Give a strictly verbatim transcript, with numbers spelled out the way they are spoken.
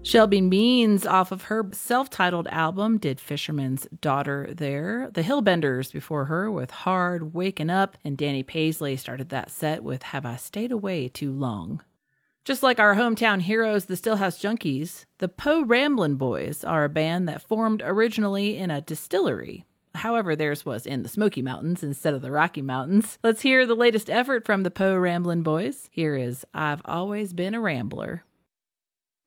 Shelby Means, off of her self-titled album, did Fisherman's Daughter there. The Hillbenders before her with Hard Waking Up, and Danny Paisley started that set with Have I Stayed Away Too Long. Just like our hometown heroes, the Stillhouse Junkies, the Po Ramblin' Boys are a band that formed originally in a distillery. However, theirs was in the Smoky Mountains instead of the Rocky Mountains. Let's hear the latest effort from the Po Ramblin' Boys. Here is I've Always Been a Rambler.